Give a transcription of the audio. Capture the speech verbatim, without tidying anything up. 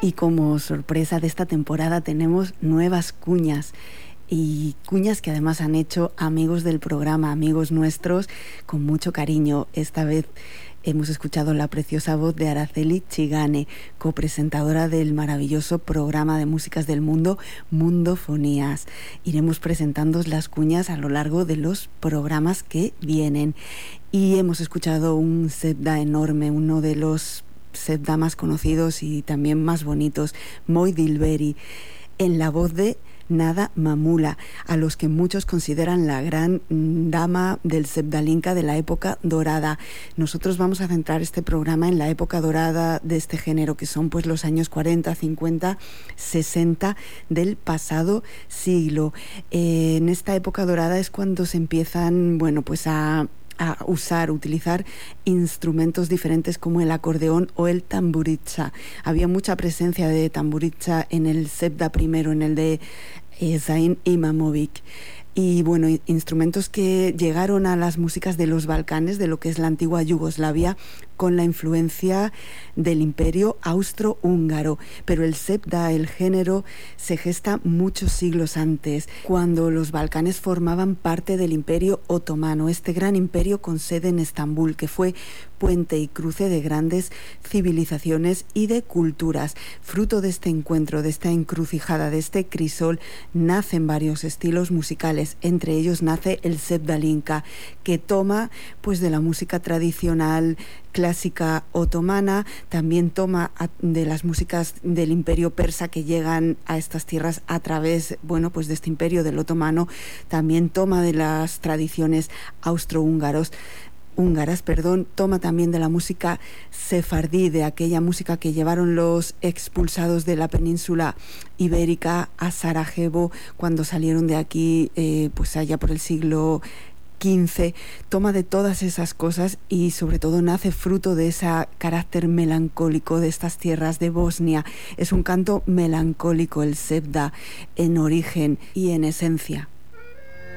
Y como sorpresa de esta temporada tenemos nuevas cuñas. Y cuñas que además han hecho amigos del programa, amigos nuestros, con mucho cariño. Esta vez hemos escuchado la preciosa voz de Araceli Chigane, copresentadora del maravilloso programa de músicas del mundo, Mundofonías. Iremos presentando las cuñas a lo largo de los programas que vienen. Y hemos escuchado un Zebda enorme, uno de los Zebda más conocidos y también más bonitos, Moi Dilberi, en la voz de Nada Mamula, a los que muchos consideran la gran dama del Zebdalinka de la época dorada. Nosotros vamos a centrar este programa en la época dorada de este género, que son pues los años cuarenta, cincuenta, sesenta del pasado siglo. Eh, en esta época dorada es cuando se empiezan, bueno, pues a a usar, utilizar instrumentos diferentes como el acordeón o el tamburitsa. Había mucha presencia de tamburitsa en el Zebda primero, en el de eh, Zain Imamovic. Y bueno, instrumentos que llegaron a las músicas de los Balcanes, de lo que es la antigua Yugoslavia, con la influencia del imperio austrohúngaro. Pero el Zebda, el género, se gesta muchos siglos antes, cuando los Balcanes formaban parte del imperio otomano, este gran imperio con sede en Estambul, que fue puente y cruce de grandes civilizaciones y de culturas. Fruto de este encuentro, de esta encrucijada, de este crisol, nacen varios estilos musicales. Entre ellos nace el Zebdalinka, que toma pues de la música tradicional clásica otomana, también toma a, de las músicas del imperio persa que llegan a estas tierras a través, bueno, pues de este imperio del otomano, también toma de las tradiciones austrohúngaros, húngaras, perdón, toma también de la música sefardí, de aquella música que llevaron los expulsados de la península ibérica a Sarajevo cuando salieron de aquí, eh, pues allá por el siglo quince, toma de todas esas cosas y sobre todo nace fruto de ese carácter melancólico de estas tierras de Bosnia. Es un canto melancólico el Zebda en origen y en esencia.